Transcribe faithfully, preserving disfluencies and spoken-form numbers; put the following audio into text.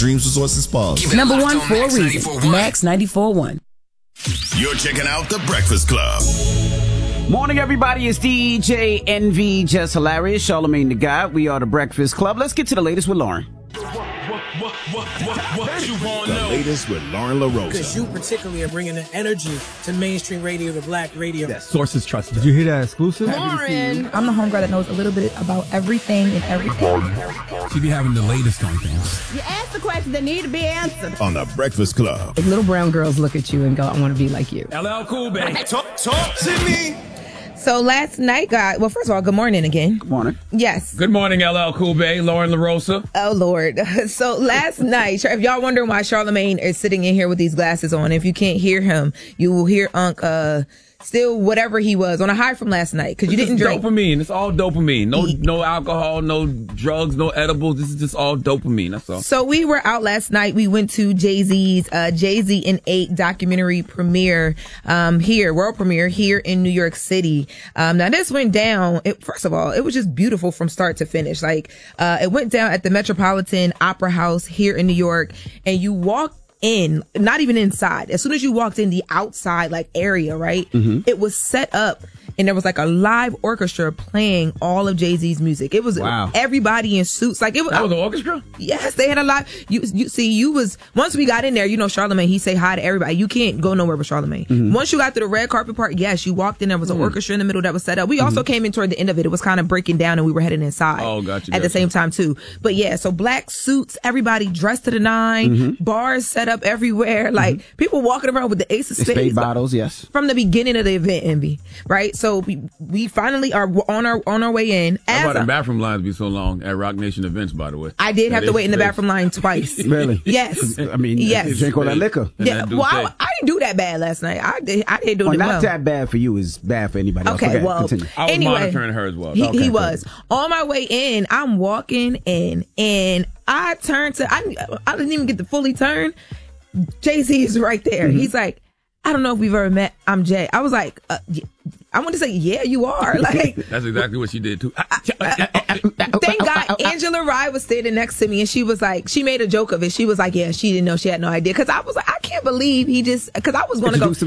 Dreams Resources Pause. Number one for a reason. Max ninety-four point one. You're checking out The Breakfast Club. Morning, everybody. It's D J N V, Just Hilarious, Charlamagne the God. We are The Breakfast Club. Let's get to the latest with Lauren. What, what, what, what you want to The know? latest with Lauren LaRosa. Because you particularly are bringing the energy to mainstream radio, to black radio. Yes. Sources trusted. Did you hear that exclusive? Lauren. I'm the homegirl that knows a little bit about everything and everything. She be having the latest on things. You ask the questions that need to be answered. On The Breakfast Club. Like little brown girls look at you and go, I want to be like you. L L Cool, baby. Talk, talk to me. So last night, God, well, first of all, good morning again. Good morning. Yes. Good morning, L L Cool Bay, Lauren LaRosa. Oh, Lord. So last night, if y'all wondering why Charlamagne is sitting in here with these glasses on, if you can't hear him, you will hear Unc uh, still whatever he was on a high from last night because you didn't drink. Dopamine. It's all dopamine. No, no alcohol, no drugs, no edibles. This is just all dopamine. That's all. So we were out last night. We went to Jay-Z's uh, Jay-Z and eight documentary premiere um, here, world premiere here in New York City. Um, now this went down. It, first of all, it was just beautiful from start to finish. Like uh, it went down at the Metropolitan Opera House here in New York, and you walk in, not even inside. As soon as you walked in the outside like area, right? Mm-hmm. It was set up and there was like a live orchestra playing all of Jay-Z's music. It was wow. everybody in suits. Like it was, that was an orchestra? Yes, they had a live. You, you see, you was, once we got in there, you know, Charlamagne, he say hi to everybody. You can't go nowhere with Charlamagne. Mm-hmm. Once you got to the red carpet part, yes, you walked in, there was an mm-hmm. orchestra in the middle that was set up. We mm-hmm. also came in toward the end of it. It was kind of breaking down and we were heading inside. Oh, gotcha. At gotcha. the same time too. But yeah, so black suits, everybody dressed to the nine, mm-hmm. bars set up everywhere. Like mm-hmm. people walking around with the Ace of Spades, spade bottles, yes. From the beginning of the event, Envy, right? So we we finally are on our on our way in. How about the bathroom lines be so long at Rock Nation events? By the way, I did that have to wait in the bathroom line twice. Really? Yes. I mean, yes. Drink all that liquor. Yeah. Well, I, I didn't do that bad last night. I did. I didn't do well, it not well. that bad for you. Is bad for anybody else. Okay. Okay, well, continue. I was anyway, monitoring her as well. He, okay, he cool. was on my way in. I'm walking in, and I turned to. I I didn't even get to fully turn. Jay-Z is right there. Mm-hmm. He's like, I don't know if we've ever met. I'm Jay. I was like, uh, I want to say, yeah, you are. Like that's exactly what she did too. Thank God, Angela Rye was standing next to me, and she was like, she made a joke of it. She was like, yeah, she didn't know, she had no idea. Because I was like, I can't believe he just. Because I was going to go.